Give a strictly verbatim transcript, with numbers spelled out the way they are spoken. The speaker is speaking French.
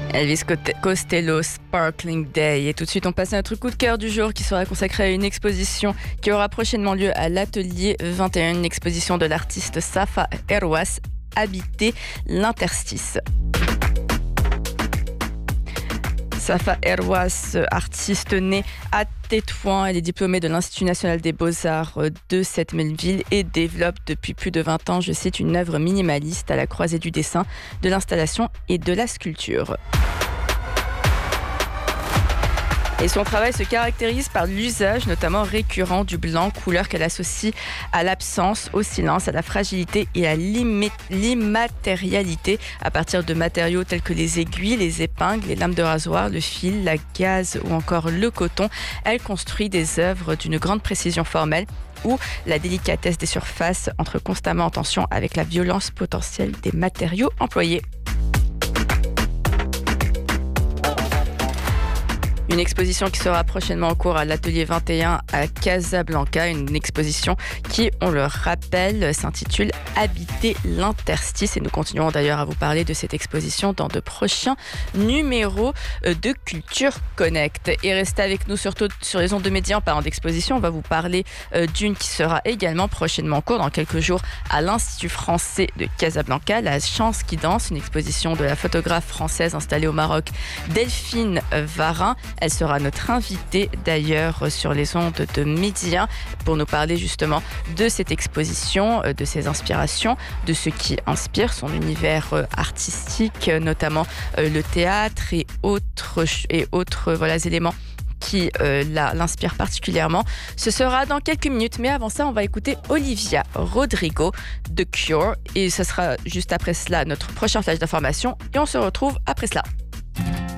Elvis Costello, Sparkling Day. Et tout de suite, on passe à notre coup de cœur du jour qui sera consacré à une exposition qui aura prochainement lieu à l'Atelier vingt et un, une exposition de l'artiste Safa Erwas, Habiter l'interstice. Safa Erwas, artiste née à Tétouan, elle est diplômée de l'Institut national des beaux-arts de Sept-Melville et développe depuis plus de vingt ans, je cite, une œuvre minimaliste à la croisée du dessin, de l'installation et de la sculpture. Et son travail se caractérise par l'usage notamment récurrent du blanc, couleur qu'elle associe à l'absence, au silence, à la fragilité et à l'immatérialité à partir de matériaux tels que les aiguilles, les épingles, les lames de rasoir, le fil, la gaze ou encore le coton. Elle construit des œuvres d'une grande précision formelle où la délicatesse des surfaces entre constamment en tension avec la violence potentielle des matériaux employés. Une exposition qui sera prochainement en cours à l'Atelier vingt et un à Casablanca, une exposition qui, on le rappelle, s'intitule Habiter l'interstice. Et nous continuerons d'ailleurs à vous parler de cette exposition dans de prochains numéros de Culture Connect. Et restez avec nous surtout sur les ondes de médias en parlant d'exposition. On va vous parler d'une qui sera également prochainement en cours dans quelques jours à l'Institut français de Casablanca, La Chance qui danse, une exposition de la photographe française installée au Maroc, Delphine Varin. Elle sera notre invitée d'ailleurs sur les ondes de médias pour nous parler justement de cette exposition, de ses inspirations, de ce qui inspire son univers artistique, notamment le théâtre et autres, et autres voilà, éléments qui euh, la, l'inspirent particulièrement. Ce sera dans quelques minutes, mais avant ça, on va écouter Olivia Rodrigo de Cure et ce sera juste après cela notre prochain flash d'information et on se retrouve après cela.